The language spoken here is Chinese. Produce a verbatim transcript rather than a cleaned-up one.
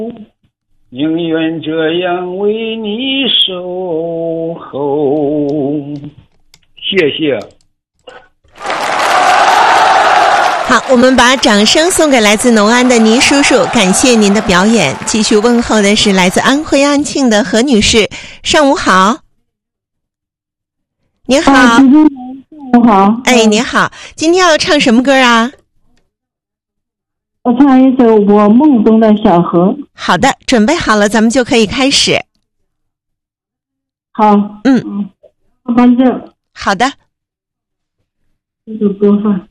宁愿这样为你守候。谢谢。 好，我们把掌声送给来自农安的倪叔叔，感谢您的表演。继续问候的是来自安徽安庆的何女士，上午好。你好。 啊，上午好。 哎，你好，今天要唱什么歌啊？ 我唱一首《我梦中的小河》。 好的，准备好了，咱们就可以开始。 好， 嗯， 放这。 好的。 这首歌放。